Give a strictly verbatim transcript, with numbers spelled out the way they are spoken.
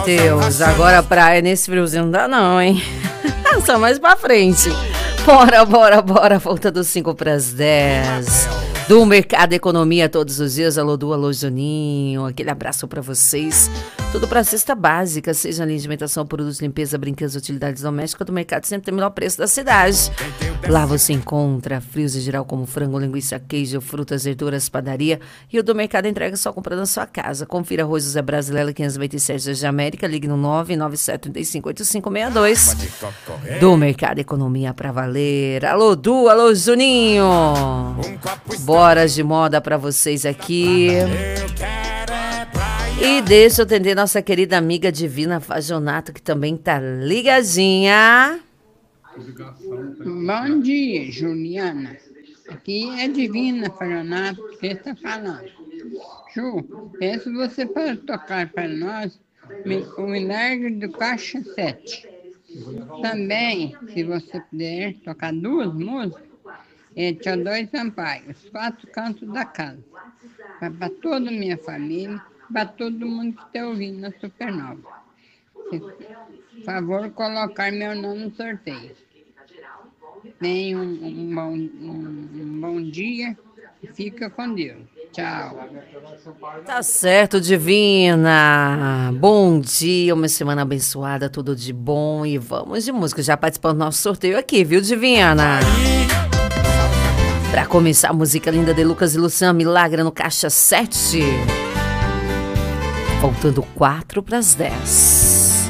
Matheus, agora a praia nesse friozinho não dá não, hein? Só mais pra frente. Bora, bora, bora. Volta dos cinco para as dez. Do Mercado Economia todos os dias. Alô, Du, alô, Juninho. Aquele abraço pra vocês. Tudo pra cesta básica, seja linha de alimentação, produtos de limpeza, brinquedos, utilidades domésticas. Do Mercado sempre tem o melhor preço da cidade. Lá você encontra frios em geral como frango, linguiça, queijo, frutas, verduras, padaria. E o do Mercado entrega só comprando na sua casa. Confira Arroz José Brasileiro quinhentos e noventa e sete de América. Ligue no nove nove sete três cinco oito cinco seis dois. Do Mercado Economia pra valer. Alô, Du, alô, Juninho. Bora de moda pra vocês aqui. E deixa eu atender nossa querida amiga Divina Fajonato, que também tá ligadinha. Bom dia, Juliana. Aqui é Divina Fajonato que está falando. Ju, peço você para tocar para nós o Milagre do Caixa sete. Também, se você puder tocar duas músicas, é Tia Dois Sampaio, Os Quatro Cantos da Casa. Para toda a minha família, para todo mundo que está ouvindo na Supernova. Por favor, colocar meu nome no sorteio. Tenha um, um, bom, um, um bom dia e fica com Deus. Tchau. Tá certo, Divina. Bom dia, uma semana abençoada, tudo de bom. E vamos de música, já participando do nosso sorteio aqui, viu, Divina? Pra começar, a música linda de Lucas e Luciano, Milagre no Caixa sete. Faltando quatro para as dez.